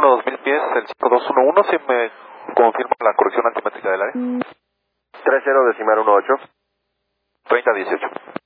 2000 pies, el 5211, si me confirma la corrección altimétrica del área. 30 decimal 18. 3018.